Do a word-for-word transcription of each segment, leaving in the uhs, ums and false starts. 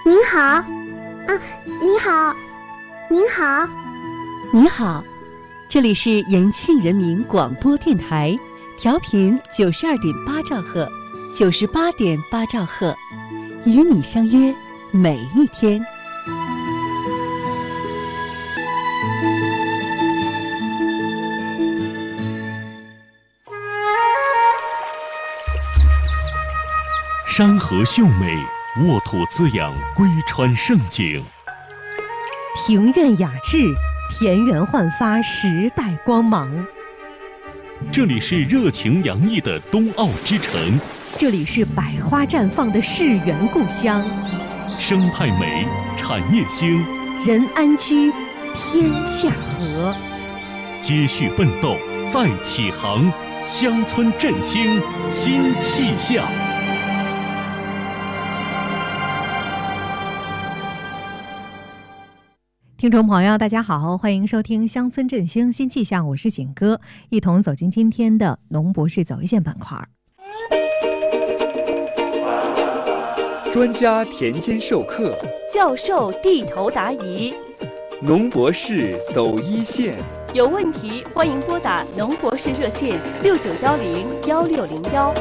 您好，啊，你好，您好， 你好，这里是延庆人民广播电台，调频九十二点八兆赫，九十八点八兆赫，与你相约每一天。 山河秀美，沃土滋养，归川盛景； 庭院雅致，田园焕发时代光芒。 这里是热情洋溢的冬奥之城， 这里是百花绽放的世园故乡。 生态美，产业兴， 人安居，天下和。 接续奋斗，再起航，乡村振兴新气象。 听众朋友大家好，欢迎收听乡村振兴新气象，我是景哥，一同走进今天的农博士走一线板块。 专家田间授课， 教授地头答疑， 农博士走一线。 有问题欢迎拨打农博士热线六九幺零幺六零幺。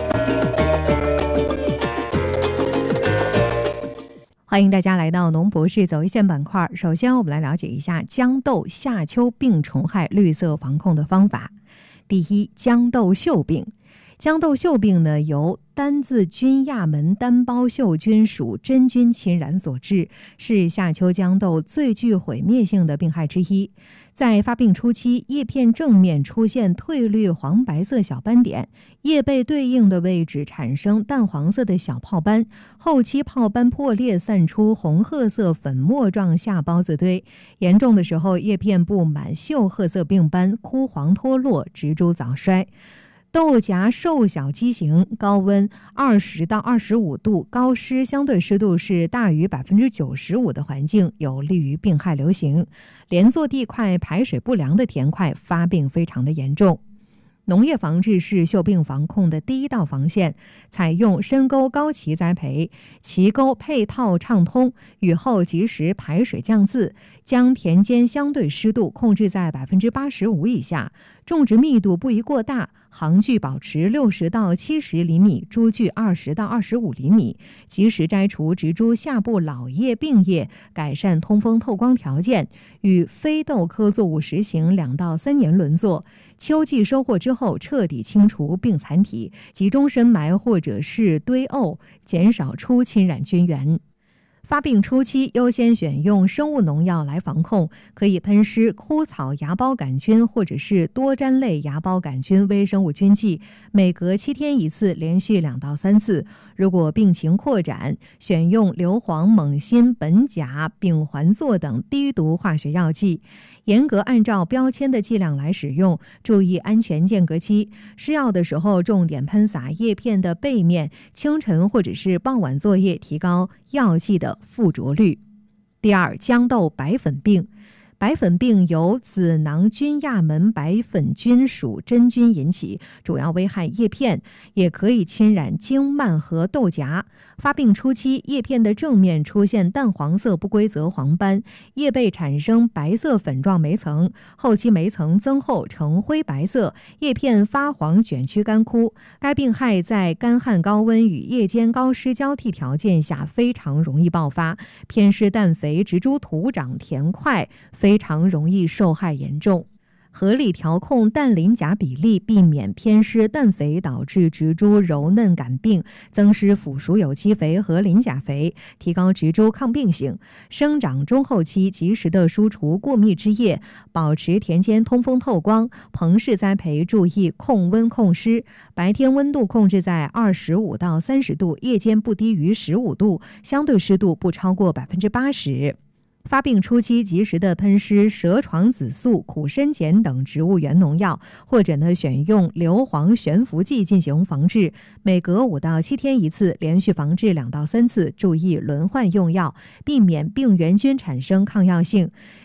欢迎大家来到农博士走一线板块。首先我们来了解一下豇豆夏秋病虫害绿色防控的方法。第一，豇豆锈病。豇豆锈病呢，由单字菌亚门单胞锈菌属真菌侵染所致，是夏秋豇豆最具毁灭性的病害之一。在发病初期，叶片正面出现褪绿黄白色小斑点，叶背对应的位置产生淡黄色的小泡斑，后期泡斑破裂，散出红褐色粉末状下孢子堆，严重的时候叶片布满锈褐色病斑，枯黄脱落，植株早衰。豆荚瘦小畸形，高温二十到二十五度，高湿相对湿度是大于百分之九十五的环境，有利于病害流行。连作地块排水不良的田块发病非常的严重。农业防治是锈病防控的第一道防线，采用深沟高畦栽培，畦沟配套畅通，雨后及时排水降渍，将田间相对湿度控制在百分之八十五以下，种植密度不宜过大，行距保持六十到七十厘米，株距二十到二十五厘米，及时摘除植株下部老叶病叶，改善通风透光条件，与非豆科作物实行两到三年轮作。秋季收获之后，彻底清除病残体，集中深埋或者是堆沤，减少出侵染菌源。发病初期优先选用生物农药来防控，可以喷施枯草芽孢杆菌或者是多粘类芽孢杆菌微生物菌剂，每隔七天一次，连续两到三次。如果病情扩展，选用硫磺、锰锌、苯甲、丙环唑等低毒化学药剂，严格按照标签的剂量来使用，注意安全间隔期。施药的时候重点喷洒叶片的背面，清晨或者是傍晚作业，提高药剂的附着率。第二，豇豆白粉病。白粉病由子囊菌亚门白粉菌属真菌引起，主要危害叶片，也可以侵染茎蔓和豆荚。发病初期，叶片的正面出现淡黄色不规则黄斑，叶背产生白色粉状霉层，后期霉层增厚呈灰白色，叶片发黄卷曲干枯。该病害在干旱高温与夜间高湿交替条件下非常容易爆发，偏施氮肥植株土长田块，非常容易受害严重。合理调控氮磷钾比例，避免偏施氮肥导致植株柔嫩杆病，增施腐熟有机肥和磷钾肥，提高植株抗病性。生长中后期及时的疏除过密枝叶，保持田间通风透光。棚式栽培注意控温控湿，白天温度控制在二十五到三十度，夜间不低于十五度，相对湿度不超过百分之八十。发病初期及时的喷施蛇床子素、苦参碱等植物源农药，或者呢选用硫磺悬浮剂进行防治，每隔五到七天一次，连续防治两到三次，注意轮换用药，避免病原菌产生抗药性。